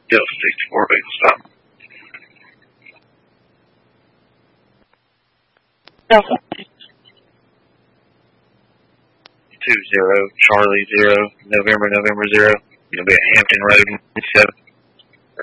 Delta 64 vehicle stop. Delta. 20 Charlie 0 November 0. You'll be at Hampton Road 7.